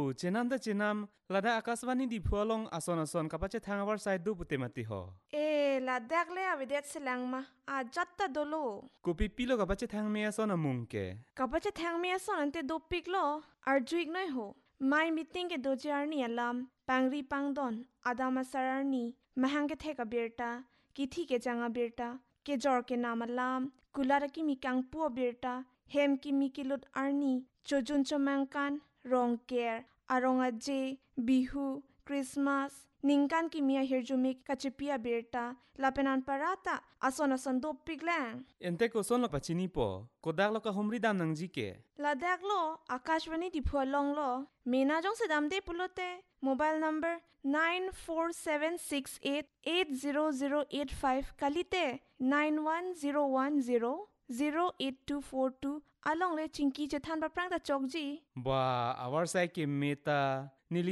เจนัมตะเจนัมลาดาอากาศวานีดิพัวลงอสอนอสอนกับปะเจทางอวาร์ไซดูปุเตมติหอลาดักเลยอวิเดตสลังมาอาจัตตะโดโลกูปิปิโลกับปะเจทางเมียสอนมุงเกกับปะเจทางเมียสอนอันเตดูปิกโลอาร์จุกน้อยโหไม่มีติงเกโดจาร์นีอลามปังรีปังดอนอาดามาสาร์นีมหังเกเทกับเบรตากิธีเกจังอาเบรตาเกจอร์เกนามาลามกุลาระกิมีกังปัวเบรตาเฮมกิมีกิลุดอาร์นีโจจุนจมังกันรองเกร์อารองอเจบิฮูคริสต์มาสนิงกันกิมีอาเฮรจูมิกกัจปิอาเบรตาลาเปนันปาราตาอาสอนอสันโดปิกแลงเอ็นเตโกซอนลปะชินีปอกดักลกะฮมริดามนังจิเกลาดักโลอากาศวานีดิพัวลงโลเมนาจงเสดามเดปุโลเตโมบายนัมเบอร์9476880085 kalite 910100824 along le chinki che than ba prang ta chokji บ่าอวาร์ไซเกเมตา